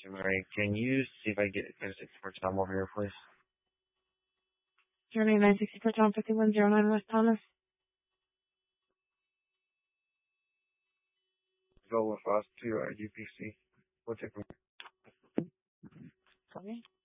Mary, can you see if I get it for Tom over here, please? 0964 Tom 5109 West Thomas. Go with us to UPC. We'll take them. Sorry?